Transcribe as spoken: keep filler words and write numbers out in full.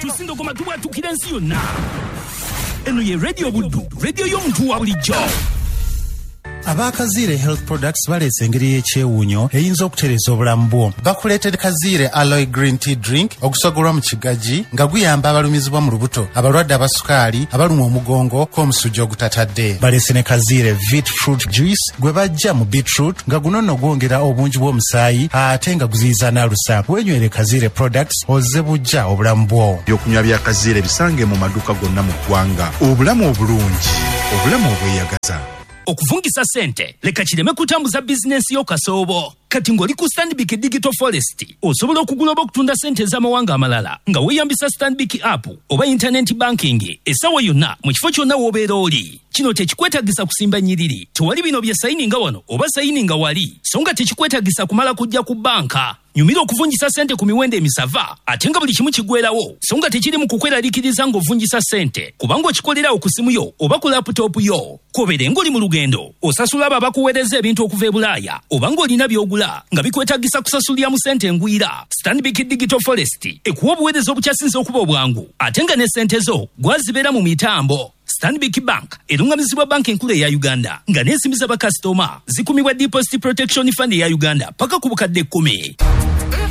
tusindogoma tubwatukira ensi yonna. Eno ye Radio Buddu, radio y'omuntu wa bulijjo. Abakazire Health Products balese engeri y'ekyewuunyo eyinza okutereza obulamu bwo. Bakuleetera Kazire Aloe Green Tea Drink ogusogolwa mu kigaji nga guyamba abalumizibwa mu lubuto, abalwadde abasukaali, abalumwa omugongo k'omusujja ogutatadde. Balese ne Kazire Vit Fruit Juice gwe bajja mu beetroot nga guno nno gwongera obungi bw'omusaayi ate nga guziyiza n'alusa. Wenywere Kazire Products ozze bujja obulamu bwo. Ebyokunywa bya Kazire bisange mu maduuka gonna mu ggwanga. Obulamu obulungi, obulamu obweyagaza. Okuvungisa sente leka kireme kutambuza bizinensi yo kasoobo. Kati ng'oli ku Stanbic Digital Forest osobola okugula oba okutunda sente ez'amawanga amalala nga weeyambisa Stanbic app oba internet banking essaawa yonna mu kifo kyonna w'obeera oli. Kino tekikwetagisa kusimba nnyiriri, tewali bino bya sayininga wano oba sayininga wali, so nga tekikwetagisa kumala kujja ku banka. Nyumira okuvungisa sente ku miwendo emisava ate nga buli kimu kigwerawo, so nga tekiri mu kukweraliikiriza ng'ovungisa sente kubanga okikolerawo ku simu yo oba ku laputopu yo. Kobere ng'oli mu lugendo osasula abo abakuweereza ebintu okuva e Bulaaya oba ng'olina by'ogula nga bikwetagisa kusasulira mu sente ngwira. Stanbic Digital Forest ekuwa obuweereza obukyasinze okuba obwangu ate nga ne sente zo gwazibeera mu mitambo. Stanbic Bank erungamizibwa banka enkulu eya Uganda nga n'ensimbi z'abakasitoma zikumibwa Deposit Protection Fund eya Uganda paka ku bukadde kkumi.